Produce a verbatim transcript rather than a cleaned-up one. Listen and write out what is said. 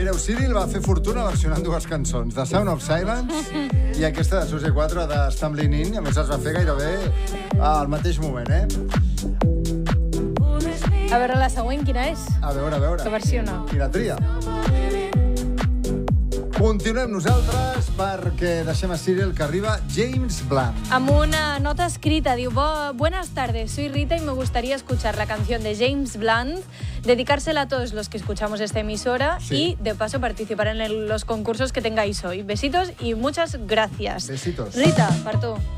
Mireu, Cyril va fer fortuna versionant dues cançons, The Sound of Silence i aquesta de Suzy quatre de Stumbling In, i a més es va fer gairebé al mateix moment, eh? A veure la següent, quina és? A veure, a veure. Que versiona. Quina tria? Continuem nosaltres perquè deixem a Cyril que arriba James Blunt. Amb una nota escrita, diu: Buenas tardes, soy Rita y me gustaría escuchar la canción de James Blunt, dedicársela a todos los que escuchamos esta emisora sí. y de paso participar en el, los concursos que tengáis hoy. Besitos y muchas gracias. Besitos. Rita, per tu.